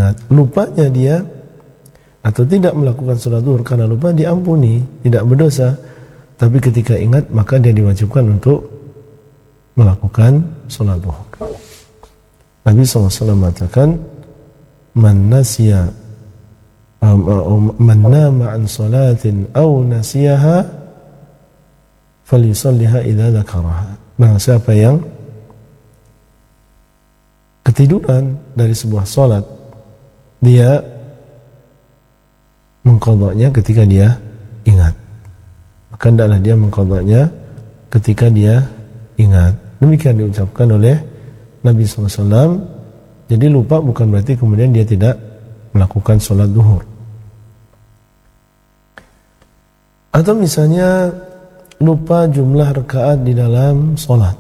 ingat. Lupanya dia atau tidak melakukan sholat zuhur karena lupa diampuni, tidak berdosa. Tapi ketika ingat maka dia diwajibkan untuk melakukan sholat zuhur. Nabi SAW mengatakan, man nasiya man nama an salatin aw nasiyaha falyusalliha idza dzakaraha. Nah, siapa yang ketiduran dari sebuah salat, dia mengqadanya ketika dia ingat. Maka hendaklah dia mengqadanya ketika dia ingat. Demikian diucapkan oleh Nabi SAW. Jadi lupa bukan berarti kemudian dia tidak melakukan sholat zuhur. Atau misalnya lupa jumlah rakaat di dalam sholat,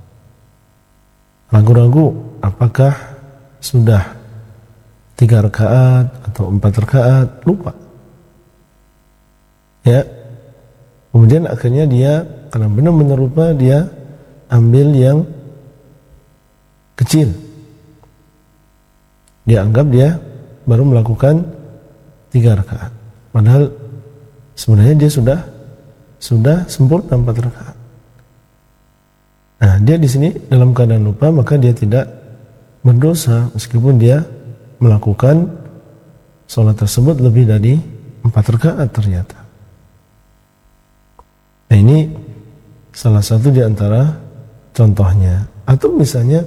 ragu-ragu apakah sudah 3 rakaat atau 4 rakaat, lupa ya. Kemudian akhirnya dia karena benar-benar lupa, dia ambil yang kecil, dia anggap dia baru melakukan 3 rakaat, padahal sebenarnya dia sudah sempurna 4 rakaat. Nah, dia di sini dalam keadaan lupa, maka dia tidak berdosa meskipun dia melakukan sholat tersebut lebih dari 4 rakaat ternyata. Nah, ini salah satu di antara contohnya. Atau misalnya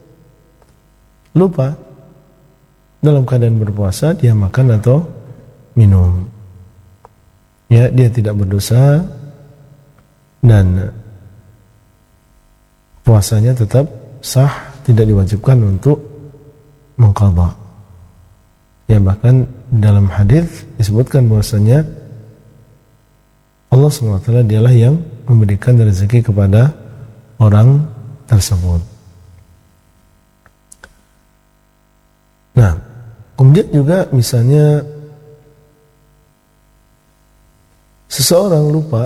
lupa dalam keadaan berpuasa, dia makan atau minum, ya, dia tidak berdosa dan puasanya tetap sah, tidak diwajibkan untuk mengqadha. Ya, bahkan dalam hadis disebutkan bahwasanya Allah SWT dialah yang memberikan rezeki kepada orang tersebut. Nah, kemudian juga misalnya seseorang lupa,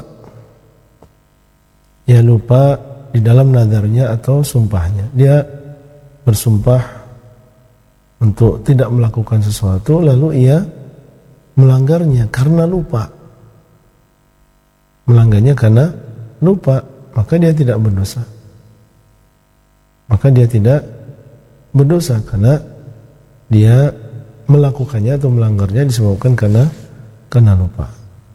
ya lupa di dalam nadarnya atau sumpahnya. Dia bersumpah untuk tidak melakukan sesuatu, lalu ia melanggarnya karena lupa. Melanggarnya karena lupa, maka dia tidak berdosa. Maka dia tidak berdosa karena dia melakukannya atau melanggarnya disebabkan karena lupa.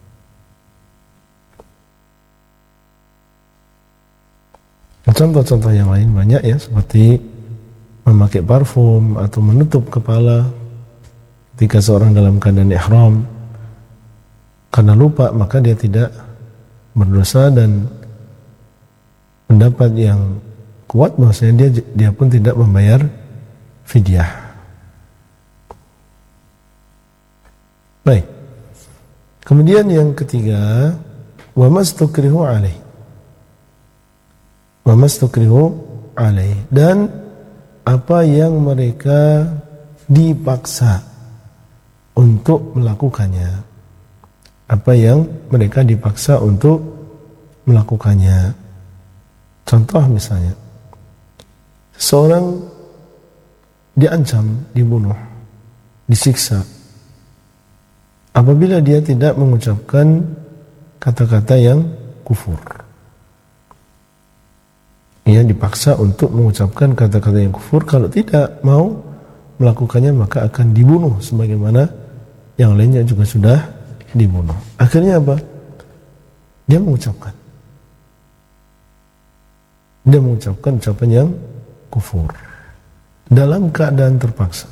Contoh-contoh yang lain banyak ya, seperti memakai parfum atau menutup kepala ketika seorang dalam keadaan ihram. Karena lupa maka dia tidak berdosa, dan pendapat yang kuat bahwasanya dia pun tidak membayar fidyah. Baik. Kemudian yang ketiga, wa mastukrihu alaih. Wa mastukrihu alaih, dan apa yang mereka dipaksa untuk melakukannya. Apa yang mereka dipaksa untuk melakukannya. Contoh misalnya, seorang diancam, dibunuh, disiksa apabila dia tidak mengucapkan kata-kata yang kufur. Ia dipaksa untuk mengucapkan kata-kata yang kufur. Kalau tidak mau melakukannya maka akan dibunuh sebagaimana yang lainnya juga sudah dibunuh. Akhirnya apa? Dia mengucapkan ucapan yang kufur dalam keadaan terpaksa,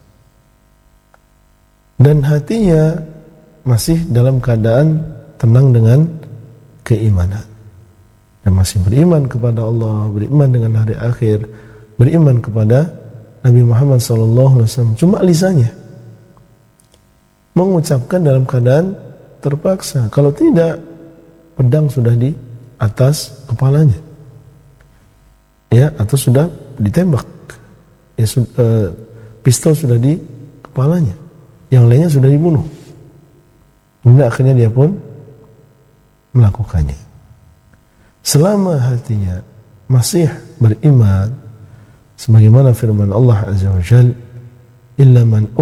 dan hatinya masih dalam keadaan tenang dengan keimanan, dan masih beriman kepada Allah, beriman dengan hari akhir, beriman kepada Nabi Muhammad SAW. Cuma lisannya mengucapkan dalam keadaan terpaksa. Kalau tidak, pedang sudah di atas kepalanya, ya, atau sudah ditembak, ya, pistol sudah di kepalanya, yang lainnya sudah dibunuh. Kemudian akhirnya dia pun melakukannya. Selama hatinya masih beriman, sebagaimana firman Allah Azza wa Jalla, illa man